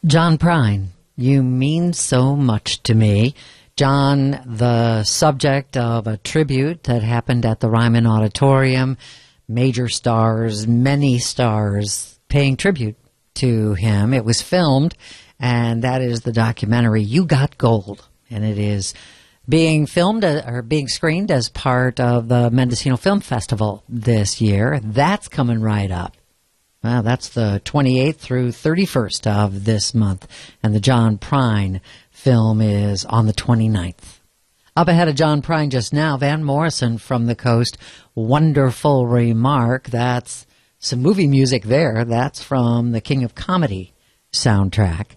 John Prine, you mean so much to me. John, the subject of a tribute that happened at the Ryman Auditorium, major stars, many stars paying tribute to him. It was filmed, and that is the documentary You Got Gold, and it is being filmed or being screened as part of the Mendocino Film Festival this year. That's coming right up. Well, that's the 28th through 31st of this month, and the John Prine film is on the 29th. Up ahead of John Prine just now, Van Morrison from the Coast, Wonderful Remark. That's some movie music there. That's from the King of Comedy soundtrack.